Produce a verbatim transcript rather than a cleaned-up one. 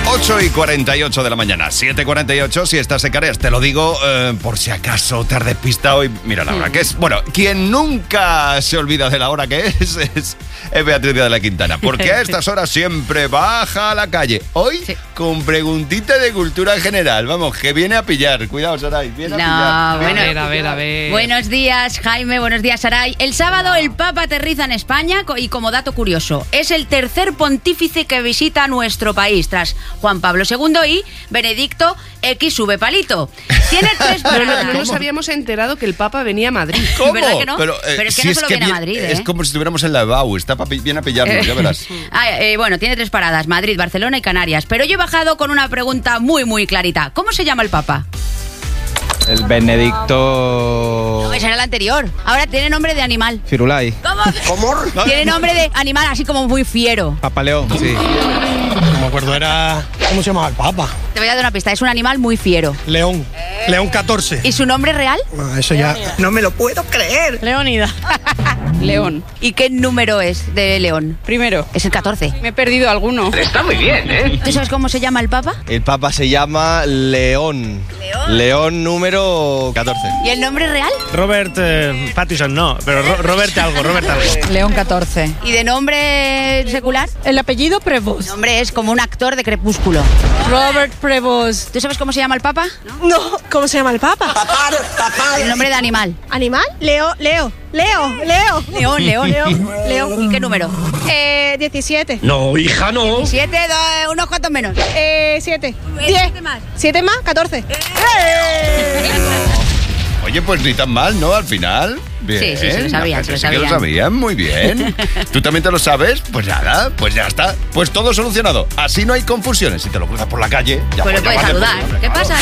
ocho y cuarenta y ocho de la mañana, siete y cuarenta y ocho si estás en Canarias. Te lo digo eh, por si acaso te has despistado y mira la hora que es. Bueno, quien nunca se olvida de la hora que es es, es Beatriz de la Quintana, porque a estas horas siempre baja a la calle. Hoy sí, con preguntita de cultura general. Vamos, que viene a pillar. Cuidado, Saray, viene no, a pillar. Bueno, a ver, a ver, a ver. Buenos días, Jaime, buenos días, Saray. El sábado el Papa aterriza en España y como dato curioso, es el tercer pontífice que visita nuestro país, tras Juan Pablo segundo y Benedicto X sube palito. Tiene tres paradas. No, no nos habíamos enterado que el Papa venía a Madrid. ¿Cómo? ¿Verdad que no? Pero, eh, Pero es que si no es solo que viene a viene- Madrid, ¿eh? Es como si estuviéramos en la E B A U. Está pa- viene a pillarnos, ya verás. Ah, eh, bueno, tiene tres paradas, Madrid, Barcelona y Canarias. Pero yo he bajado con una pregunta muy, muy clarita. ¿Cómo se llama el Papa? El Benedicto... No, ese era el anterior. Ahora tiene nombre de animal. Firulai. ¿Cómo? Tiene nombre de animal así como muy fiero. Papa León, sí. No me acuerdo, era... ¿Cómo se llamaba el Papa? Te voy a dar una pista, es un animal muy fiero. León. León catorce. ¿Y su nombre real? Ah, eso ya... No me lo puedo creer. Leónida. León. ¿Y qué número es de León? Primero. Es el catorce. Me he perdido alguno. ¿Tú sabes cómo se llama el Papa? El Papa se llama León. León. León número catorce. ¿Y el nombre real? Robert eh, Pattinson, no, pero Ro- Robert algo, Robert algo. León catorce. ¿Y de nombre secular? El apellido Prevost. El nombre es como un actor de Crepúsculo. Robert Prevost. ¿Tú sabes cómo se llama el Papa? No, ¿cómo se llama el Papa? El nombre de animal. ¿Animal? Leo, Leo, Leo, Leo. León, León. León, León. ¿Y qué número? Eh, diecisiete. No, hija, no. Siete, do- unos cuantos menos. Eh, siete. Siete Diez. más. Siete más, catorce. Oye, pues ni tan mal, ¿no? Al final. Bien. Sí, sí, se lo sabían, La se lo gente sí que lo sabían. sabían, muy bien. ¿Tú también te lo sabes? Pues nada, pues ya está. Pues todo solucionado. Así no hay confusiones. Si te lo cruzas por la calle, ya Pues le puedes llamarle, saludar. hombre, ¿Qué claro. pasa?